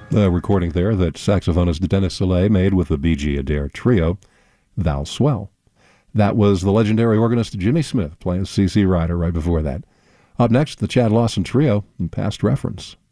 The recording there that saxophonist Dennis Soleil made with the B.G. Adair Trio, Thou Swell. That was the legendary organist Jimmy Smith playing C.C. Ryder right before that. Up next, the Chad Lawson Trio and Past Reference.